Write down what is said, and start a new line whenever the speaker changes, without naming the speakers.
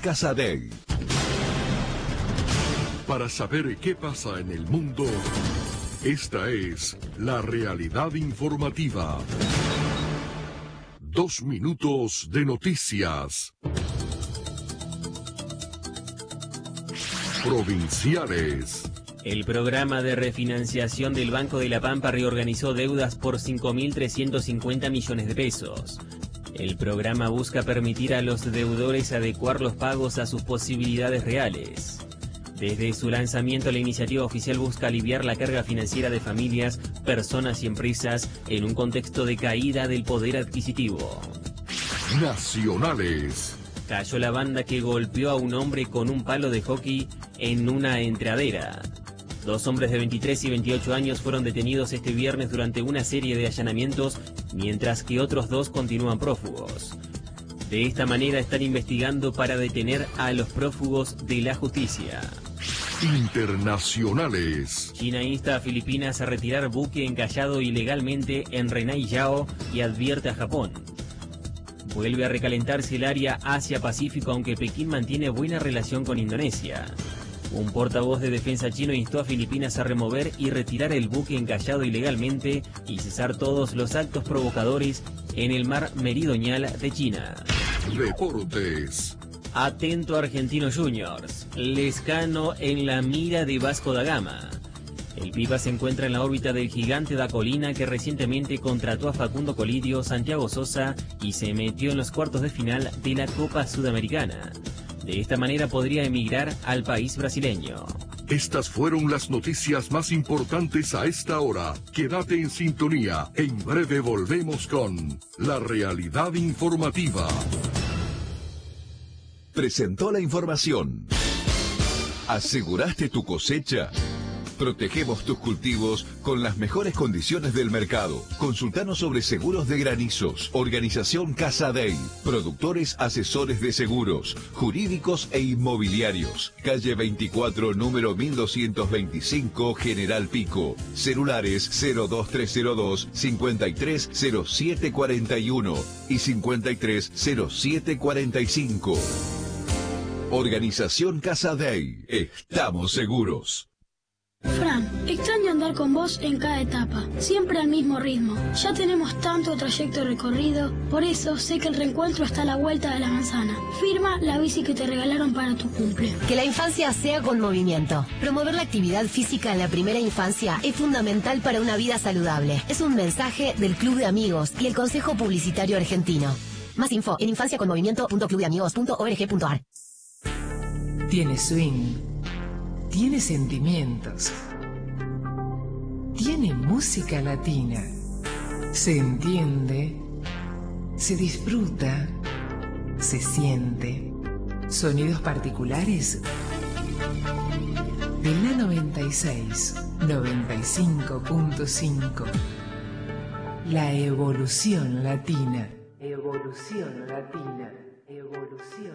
Casadei.
Para saber qué pasa en el mundo, esta es la realidad informativa. 2 minutos de noticias. Provinciales.
El programa de refinanciación del Banco de la Pampa reorganizó deudas por 5.350 millones de pesos. El programa busca permitir a los deudores adecuar los pagos a sus posibilidades reales. Desde su lanzamiento, la iniciativa oficial busca aliviar la carga financiera de familias, personas y empresas en un contexto de caída del poder adquisitivo.
Nacionales.
Cayó la banda que golpeó a un hombre con un palo de hockey en una entradera. 2 hombres de 23 y 28 años fueron detenidos este viernes durante una serie de allanamientos, mientras que otros 2 continúan prófugos. De esta manera están investigando para detener a los prófugos de la justicia.
Internacionales.
China insta a Filipinas a retirar buque encallado ilegalmente en Renai Yao y advierte a Japón. Vuelve a recalentarse el área Asia-Pacífico, aunque Pekín mantiene buena relación con Indonesia. Un portavoz de defensa chino instó a Filipinas a remover y retirar el buque encallado ilegalmente y cesar todos los actos provocadores en el mar meridional de China.
Deportes.
Atento Argentinos Juniors. Lescano en la mira de Vasco da Gama. El Pipa se encuentra en la órbita del gigante da Colina, que recientemente contrató a Facundo Colidio, Santiago Sosa y se metió en los cuartos de final de la Copa Sudamericana. De esta manera podría emigrar al país brasileño.
Estas fueron las noticias más importantes a esta hora. Quédate en sintonía. En breve volvemos con la realidad informativa.
Presentó la información. ¿Aseguraste tu cosecha? Protegemos tus cultivos con las mejores condiciones del mercado. Consultanos sobre seguros de granizos. Organización Casadei. Productores asesores de seguros, jurídicos e inmobiliarios. Calle 24, número 1225, General Pico. Celulares 02302 530741 y 530745. Organización Casadei. Estamos seguros.
Fran, extraño andar con vos en cada etapa, siempre al mismo ritmo. Ya tenemos tanto trayecto recorrido, por eso sé que el reencuentro está a la vuelta de la manzana. Firma la bici que te regalaron para tu cumple.
Que la infancia sea con movimiento. Promover la actividad física en la primera infancia es fundamental para una vida saludable. Es un mensaje del Club de Amigos y el Consejo Publicitario Argentino. Más info en infanciaconmovimiento.clubdeamigos.org.ar.
Tiene swing. Tiene sentimientos. Tiene música latina. Se entiende. Se disfruta. Se siente. Sonidos particulares. De la 96, 95.5. La evolución latina. Evolución latina. Evolución.